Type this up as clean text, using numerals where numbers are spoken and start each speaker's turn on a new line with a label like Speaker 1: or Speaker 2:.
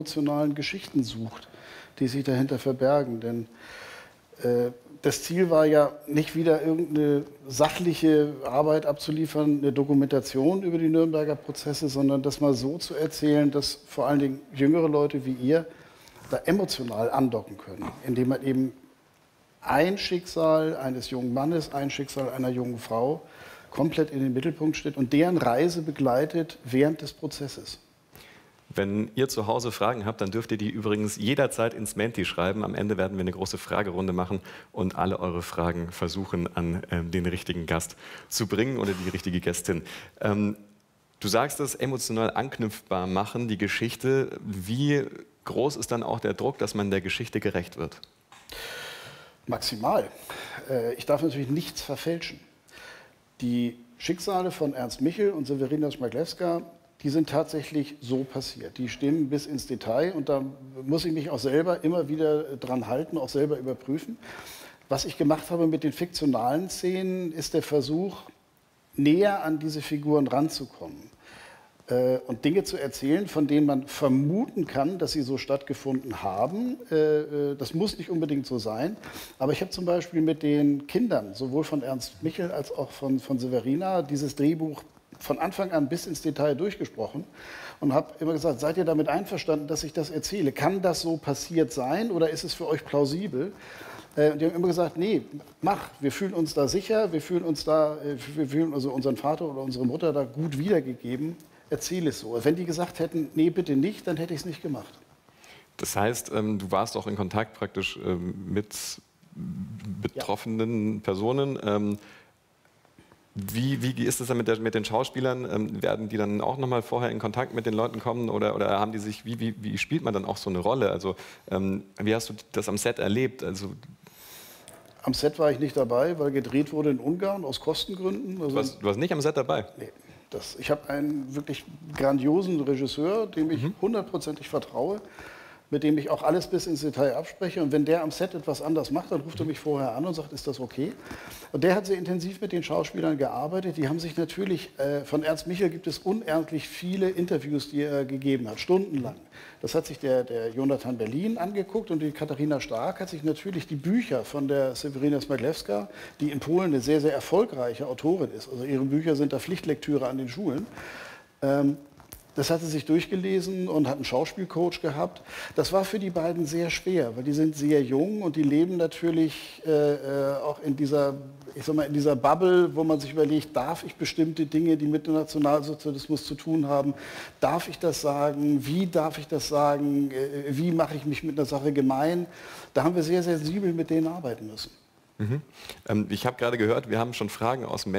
Speaker 1: emotionalen Geschichten sucht, die sich dahinter verbergen. Denn das Ziel war ja nicht wieder irgendeine sachliche Arbeit abzuliefern, eine Dokumentation über die Nürnberger Prozesse, sondern das mal so zu erzählen, dass vor allen Dingen jüngere Leute wie ihr da emotional andocken können, indem man eben ein Schicksal eines jungen Mannes, ein Schicksal einer jungen Frau komplett in den Mittelpunkt steht und deren Reise begleitet während des Prozesses.
Speaker 2: Wenn ihr zu Hause Fragen habt, dann dürft ihr die übrigens jederzeit ins Menti schreiben. Am Ende werden wir eine große Fragerunde machen und alle eure Fragen versuchen, an den richtigen Gast zu bringen oder die richtige Gästin. Du sagst es, emotional anknüpfbar machen, die Geschichte. Wie groß ist dann auch der Druck, dass man der Geschichte gerecht wird?
Speaker 1: Maximal. Ich darf natürlich nichts verfälschen. Die Schicksale von Ernst Michel und Sewerina Smagleska, die sind tatsächlich so passiert. Die stimmen bis ins Detail und da muss ich mich auch selber immer wieder dran halten, auch selber überprüfen. Was ich gemacht habe mit den fiktionalen Szenen, ist der Versuch, näher an diese Figuren ranzukommen und Dinge zu erzählen, von denen man vermuten kann, dass sie so stattgefunden haben. Das muss nicht unbedingt so sein. Aber ich habe zum Beispiel mit den Kindern, sowohl von Ernst Michel als auch von Sewerina, dieses Drehbuch von Anfang an bis ins Detail durchgesprochen und habe immer gesagt, seid ihr damit einverstanden, dass ich das erzähle? Kann das so passiert sein oder ist es für euch plausibel? Und die haben immer gesagt, nee, mach, wir fühlen uns da sicher, wir fühlen also unseren Vater oder unsere Mutter da gut wiedergegeben, erzähle es so. Wenn die gesagt hätten, nee, bitte nicht, dann hätte ich es nicht gemacht.
Speaker 2: Das heißt, du warst auch in Kontakt praktisch mit betroffenen Personen. Wie ist es dann mit den Schauspielern? Werden die dann auch noch mal vorher in Kontakt mit den Leuten kommen oder haben die sich, wie spielt man dann auch so eine Rolle? Also wie hast du das am Set erlebt? Also
Speaker 1: am Set war ich nicht dabei, weil gedreht wurde in Ungarn aus Kostengründen. Also
Speaker 2: du warst nicht am Set dabei?
Speaker 1: Nee. Ich habe einen wirklich grandiosen Regisseur, dem ich hundertprozentig vertraue, mit dem ich auch alles bis ins Detail abspreche. Und wenn der am Set etwas anders macht, dann ruft er mich vorher an und sagt, ist das okay? Und der hat sehr intensiv mit den Schauspielern gearbeitet. Die haben sich natürlich, von Ernst Michel gibt es unendlich viele Interviews, die er gegeben hat, stundenlang. Das hat sich der Jonathan Berlin angeguckt und die Katharina Stark hat sich natürlich die Bücher von der Sewerina Smagleska, die in Polen eine sehr, sehr erfolgreiche Autorin ist, also ihre Bücher sind da Pflichtlektüre an den Schulen, das hatte sich durchgelesen und hat einen Schauspielcoach gehabt. Das war für die beiden sehr schwer, weil die sind sehr jung und die leben natürlich auch in dieser, ich sag mal, in dieser Bubble, wo man sich überlegt, darf ich bestimmte Dinge, die mit dem Nationalsozialismus zu tun haben, darf ich das sagen, wie darf ich das sagen, wie mache ich mich mit einer Sache gemein. Da haben wir sehr sensibel mit denen arbeiten müssen.
Speaker 2: Ich habe gerade gehört, wir haben schon Fragen aus dem